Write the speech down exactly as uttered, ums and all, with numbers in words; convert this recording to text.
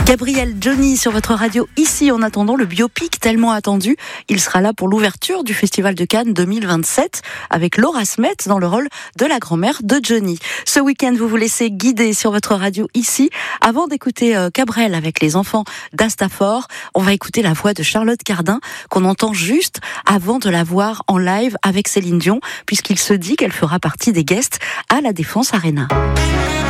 Gabriel Johnny sur votre radio ici en attendant le biopic tellement attendu. Il sera là pour l'ouverture du Festival de Cannes deux mille vingt-sept avec Laura Smet dans le rôle de la grand-mère de Johnny. Ce week-end, vous vous laissez guider sur votre radio ici. Avant d'écouter euh, Cabrel avec les enfants d'Astafor, on va écouter la voix de Charlotte Cardin qu'on entend juste avant de la voir en live avec Céline Dion puisqu'il se dit qu'elle fera partie des guests à la Défense Arena.